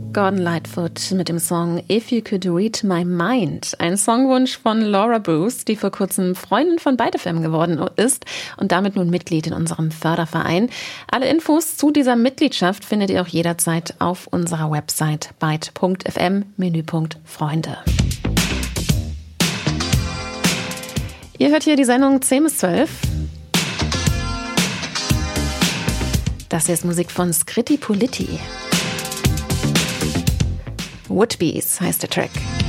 Gordon Lightfoot mit dem Song If You Could Read My Mind. Ein Songwunsch von Laura Bruce, die vor kurzem Freundin von Byte FM geworden ist und damit nun Mitglied in unserem Förderverein. Alle Infos zu dieser Mitgliedschaft findet ihr auch jederzeit auf unserer Website byte.fm, Menüpunkt Freunde. Ihr hört hier die Sendung 10 bis 12. Das hier ist Musik von Scritti Politti. Woodbees heißt der Track.